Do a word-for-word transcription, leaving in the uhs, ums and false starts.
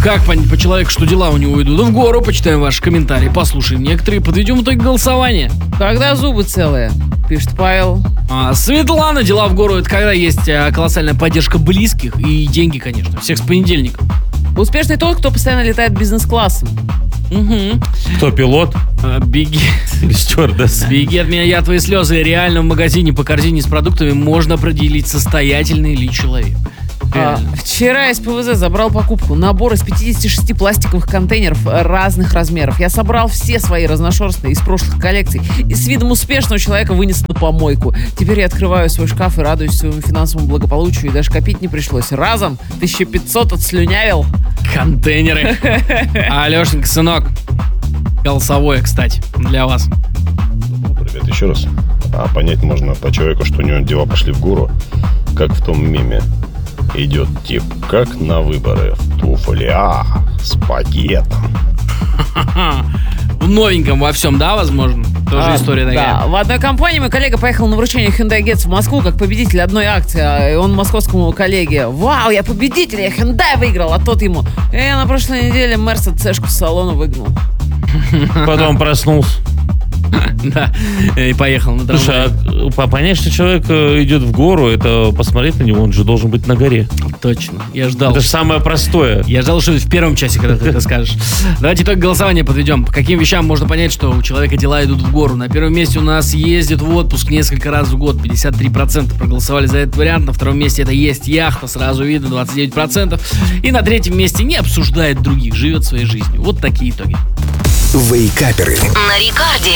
Как понять по человеку, что дела у него идут в гору? Почитаем ваши комментарии, послушаем некоторые, подведем итоги голосования. Когда зубы целые, пишет Павел. А, Светлана, дела в гору — это когда есть а, колоссальная поддержка близких и деньги, конечно. Всех с понедельником. Успешный тот, кто постоянно летает бизнес-классом. Угу. Кто пилот? А, беги. Или стюардесса? Беги от меня, я твои слезы. Реально в магазине по корзине с продуктами можно определить, состоятельный ли человек. А, вчера из ПВЗ забрал покупку. Набор из пятидесяти шести пластиковых контейнеров разных размеров. Я собрал все свои разношерстные из прошлых коллекций и с видом успешного человека вынес на помойку. Теперь я открываю свой шкаф и радуюсь своему финансовому благополучию. И даже копить не пришлось. Разом тысяча пятьсот отслюнявил. Контейнеры. Алешенька, сынок, голосовое, кстати, для вас. Привет еще раз. А понять можно по человеку, что у него дела пошли в гору, как в том меме. Идет тип, как на выборы, в туфлях, с пакетом. В новеньком во всем, да, возможно? Тоже А, история такая. Да, в одной компании мой коллега поехал на вручение Hyundai Getz в Москву как победитель одной акции. И он московскому коллеге: «Вау, я победитель, я Hyundai выиграл!» А тот ему: «Я на прошлой неделе Мерса Цешку с салона выгнал». Потом проснулся. Да, и поехал на Слушай, трамвае. а понять, что человек э, идет в гору, это посмотреть на него, он же должен быть на горе. Точно, я ждал. Это же самое простое. Я ждал, что в первом часе, когда ты это скажешь. Давайте итог голосования подведем. По каким вещам можно понять, что у человека дела идут в гору? На первом месте у нас ездит в отпуск несколько раз в год. пятьдесят три процента проголосовали за этот вариант. На втором месте это есть яхта, сразу видно, двадцать девять процентов. И на третьем месте не обсуждает других, живет своей жизнью. Вот такие итоги. Вейкаперы. На Рекорде.